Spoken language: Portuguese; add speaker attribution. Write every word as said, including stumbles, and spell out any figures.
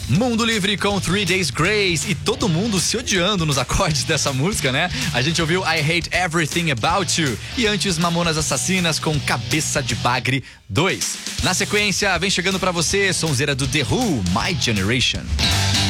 Speaker 1: Mundo Livre com Three Days Grace e todo mundo se odiando nos acordes dessa música, né? A gente ouviu I Hate Everything About You e antes Mamonas Assassinas com Cabeça de Bagre dois. Na sequência, vem chegando pra você sonzeira do The Who, My Generation.